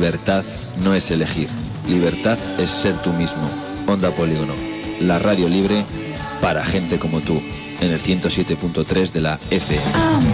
libertad no es elegir. Libertad es ser tú mismo. Onda Polígono, la radio libre para gente como tú, en el 107.3 de la FM.